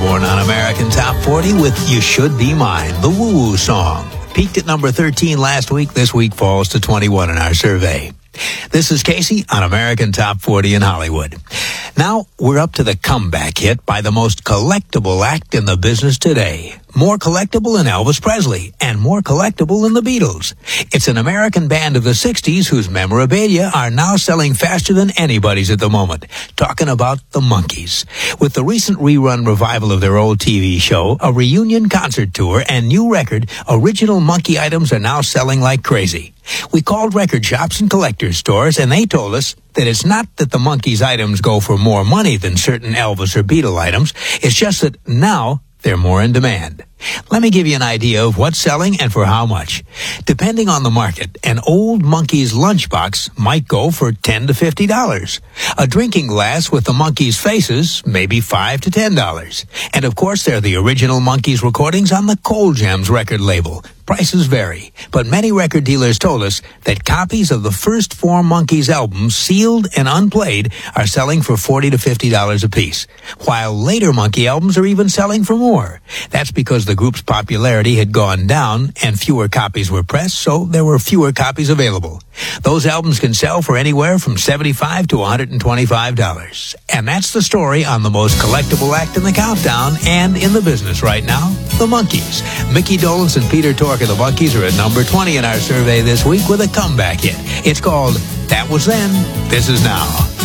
Osbourne on American Top 40 with You Should Be Mine, the woo-woo song. Peaked at number 13 last week. This week falls to 21 in our survey. This is Casey on American Top 40 in Hollywood. Now, we're up to the comeback hit by the most collectible act in the business today. More collectible than Elvis Presley, and more collectible than the Beatles. It's an American band of the 60s whose memorabilia are now selling faster than anybody's at the moment. Talking about the Monkees. With the recent rerun revival of their old TV show, a reunion concert tour, and new record, original Monkee items are now selling like crazy. We called record shops and collectors stores, and they told us that it's not that the Monkees items go for more money than certain Elvis or Beatle items. It's just that now they're more in demand. Let me give you an idea of what's selling and for how much. Depending on the market, an old Monkees lunchbox might go for $10 to $50. A drinking glass with the Monkees faces, maybe $5 to $10. And of course, there are the original Monkees recordings on the Cold Gems record label. Prices vary, but many record dealers told us that copies of the first 4 Monkees albums, sealed and unplayed, are selling for $40 to $50 apiece, while later Monkee albums are even selling for more. That's because the group's popularity had gone down and fewer copies were pressed, so there were fewer copies available. Those albums can sell for anywhere from $75 to $125. And that's the story on the most collectible act in the countdown and in the business right now, the Monkees. Mickey Dolenz and Peter Tork of the Monkees are at number 20 in our survey this week with a comeback hit. It's called That Was Then, This Is Now.